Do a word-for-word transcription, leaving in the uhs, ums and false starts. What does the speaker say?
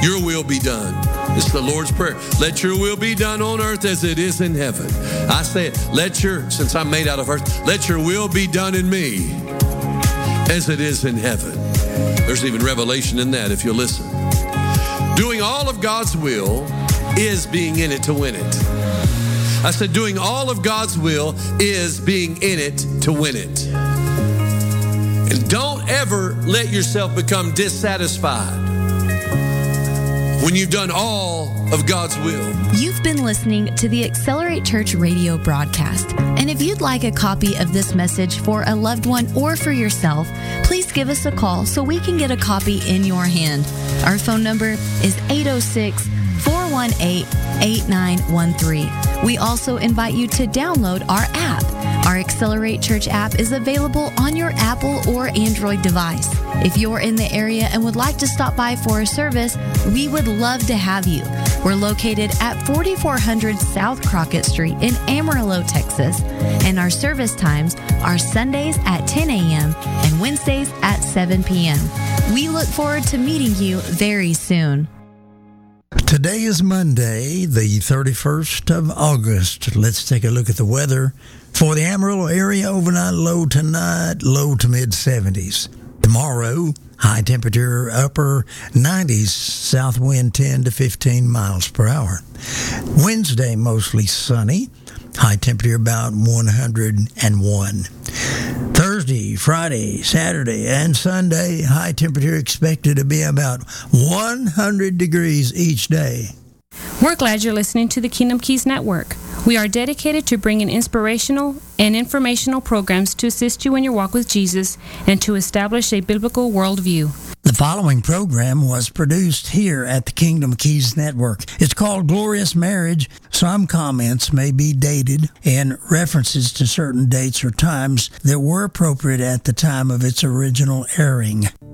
Your will be done. It's the Lord's Prayer. Let your will be done on earth as it is in heaven. I say it, let your, since I'm made out of earth, let your will be done in me as it is in heaven. There's even revelation in that if you listen. Doing all of God's will is being in it to win it. I said doing all of God's will is being in it to win it. And don't ever let yourself become dissatisfied when you've done all of God's will. You've been listening to the Accelerate Church radio broadcast. And if you'd like a copy of this message for a loved one or for yourself, please give us a call so we can get a copy in your hand. Our phone number is eight oh six, four one eight, eight nine one three. We also invite you to download our app. Our Accelerate Church app is available on your Apple or Android device. If you're in the area and would like to stop by for a service, we would love to have you. We're located at forty-four hundred South Crockett Street in Amarillo, Texas, and our service times are Sundays at ten a.m. and Wednesdays at seven p.m. We look forward to meeting you very soon. Today is Monday, the thirty-first of August. Let's take a look at the weather. For the Amarillo area, overnight low tonight, low to mid seventies. Tomorrow, high temperature upper nineties, south wind ten to fifteen miles per hour. Wednesday, mostly sunny, high temperature about one hundred one. Thursday, Friday, Saturday, and Sunday, high temperature expected to be about one hundred degrees each day. We're glad you're listening to the Kingdom Keys Network. We are dedicated to bringing inspirational and informational programs to assist you in your walk with Jesus and to establish a biblical worldview. The following program was produced here at the Kingdom Keys Network. It's called Glorious Marriage. Some comments may be dated and references to certain dates or times that were appropriate at the time of its original airing.